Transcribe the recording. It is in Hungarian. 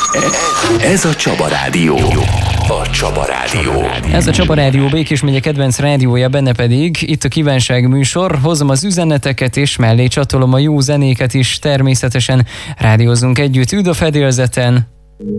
Ez a Csaba Rádió. A Csaba Rádió. Ez a Csaba Rádió Békés megye kedvenc rádiója, benne pedig itt a kívánság műsor. Hozom az üzeneteket és mellé csatolom a jó zenéket is. Természetesen rádiózunk együtt. Üdv a fedélzeten!